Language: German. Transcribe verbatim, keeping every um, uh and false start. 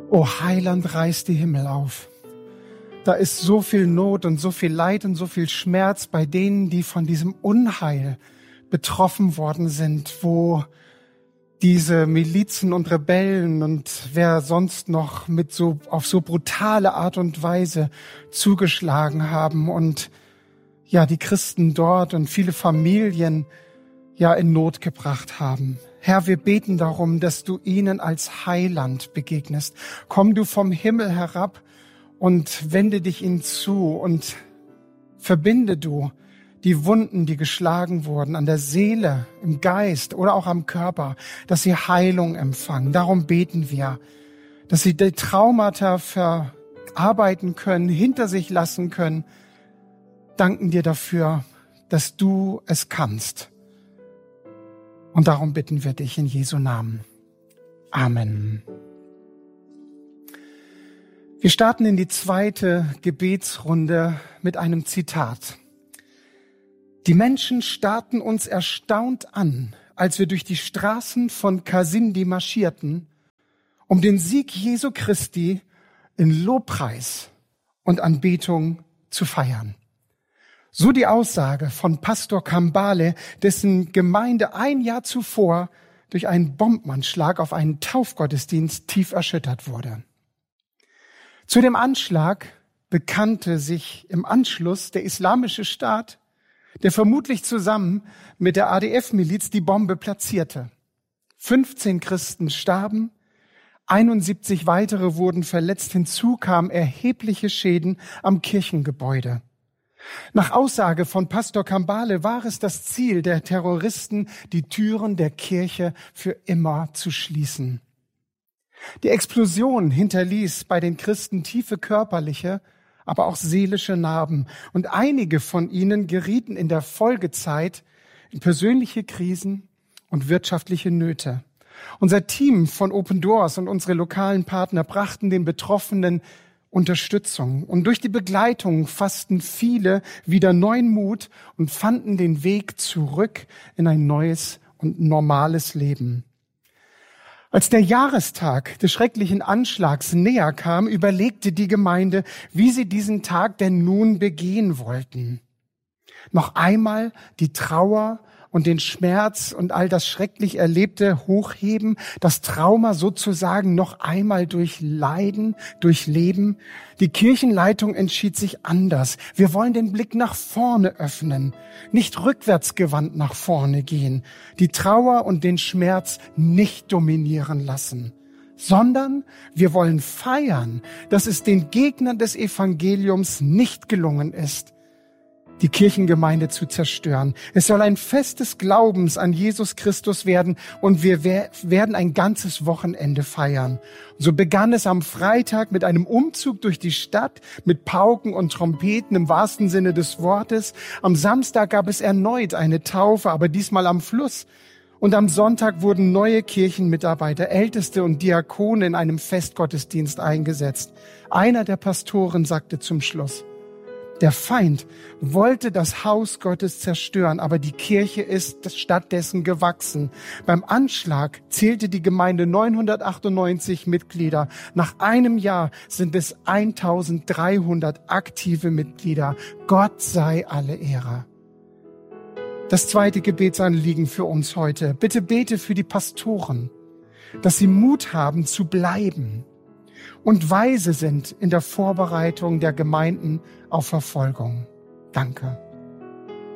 O Heiland, reiß die Himmel auf. Da ist so viel Not und so viel Leid und so viel Schmerz bei denen, die von diesem Unheil betroffen worden sind, wo diese Milizen und Rebellen und wer sonst noch mit so auf so brutale Art und Weise zugeschlagen haben und ja die Christen dort und viele Familien ja in Not gebracht haben. Herr, wir beten darum, dass du ihnen als Heiland begegnest. Komm du vom Himmel herab und wende dich ihnen zu und verbinde du die Wunden, die geschlagen wurden, an der Seele, im Geist oder auch am Körper, dass sie Heilung empfangen. Darum beten wir, dass sie die Traumata verarbeiten können, hinter sich lassen können. Danken dir dafür, dass du es kannst. Und darum bitten wir dich in Jesu Namen. Amen. Wir starten in die zweite Gebetsrunde mit einem Zitat. Die Menschen starrten uns erstaunt an, als wir durch die Straßen von Kasindi marschierten, um den Sieg Jesu Christi in Lobpreis und Anbetung zu feiern. So die Aussage von Pastor Kambale, dessen Gemeinde ein Jahr zuvor durch einen Bombenanschlag auf einen Taufgottesdienst tief erschüttert wurde. Zu dem Anschlag bekannte sich im Anschluss der Islamische Staat, der vermutlich zusammen mit der A D F-Miliz die Bombe platzierte. fünfzehn Christen starben, einundsiebzig weitere wurden verletzt, hinzu kamen erhebliche Schäden am Kirchengebäude. Nach Aussage von Pastor Kambale war es das Ziel der Terroristen, die Türen der Kirche für immer zu schließen. Die Explosion hinterließ bei den Christen tiefe körperliche, aber auch seelische Narben. Und einige von ihnen gerieten in der Folgezeit in persönliche Krisen und wirtschaftliche Nöte. Unser Team von Open Doors und unsere lokalen Partner brachten den Betroffenen Unterstützung. Und durch die Begleitung fassten viele wieder neuen Mut und fanden den Weg zurück in ein neues und normales Leben. Als der Jahrestag des schrecklichen Anschlags näher kam, überlegte die Gemeinde, wie sie diesen Tag denn nun begehen wollten. Noch einmal die Trauer und den Schmerz und all das schrecklich Erlebte hochheben, das Trauma sozusagen noch einmal durchleiden, durchleben. Die Kirchenleitung entschied sich anders. Wir wollen den Blick nach vorne öffnen, nicht rückwärtsgewandt nach vorne gehen, die Trauer und den Schmerz nicht dominieren lassen, sondern wir wollen feiern, dass es den Gegnern des Evangeliums nicht gelungen ist, die Kirchengemeinde zu zerstören. Es soll ein Fest des Glaubens an Jesus Christus werden und wir werden ein ganzes Wochenende feiern. So begann es am Freitag mit einem Umzug durch die Stadt mit Pauken und Trompeten im wahrsten Sinne des Wortes. Am Samstag gab es erneut eine Taufe, aber diesmal am Fluss. Und am Sonntag wurden neue Kirchenmitarbeiter, Älteste und Diakone in einem Festgottesdienst eingesetzt. Einer der Pastoren sagte zum Schluss: Der Feind wollte das Haus Gottes zerstören, aber die Kirche ist stattdessen gewachsen. Beim Anschlag zählte die Gemeinde neunhundertachtundneunzig Mitglieder. Nach einem Jahr sind es eintausenddreihundert aktive Mitglieder. Gott sei alle Ehre. Das zweite Gebetsanliegen für uns heute. Bitte bete für die Pastoren, dass sie Mut haben zu bleiben und weise sind in der Vorbereitung der Gemeinden auf Verfolgung. Danke.